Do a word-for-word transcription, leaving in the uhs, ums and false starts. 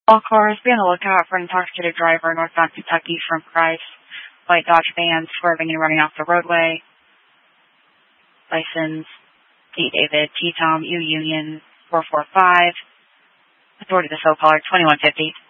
All cars be on the lookout for an intoxicated driver northbound Kentucky from Price. White Dodge van swerving and running off the roadway. License D. David T. Tom U. Union four four five. Authority to so caller twenty-one fifty.